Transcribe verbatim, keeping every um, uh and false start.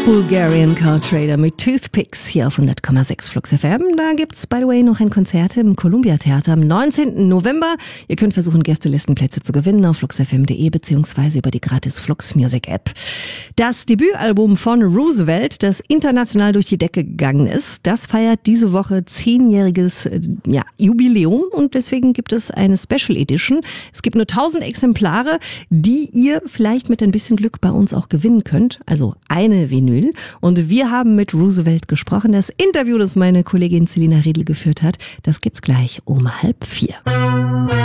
Bulgarian Car Trader mit Toothpicks hier auf hundert Komma sechs Flux F M. Da gibt's, by the way, noch ein Konzert im Columbia Theater am neunzehnten November. Ihr könnt versuchen, Gästelistenplätze zu gewinnen auf fluxfm punkt de beziehungsweise über die gratis Flux Music App. Das Debütalbum von Roosevelt, das international durch die Decke gegangen ist, das feiert diese Woche zehnjähriges äh, ja, Jubiläum und deswegen gibt es eine Special Edition. Es gibt nur tausend Exemplare, die ihr vielleicht mit ein bisschen Glück bei uns auch gewinnen könnt. Also eine Vinyl. Und wir haben mit Roosevelt gesprochen. Das Interview, das meine Kollegin Selina Riedl geführt hat, das gibt's gleich um halb vier.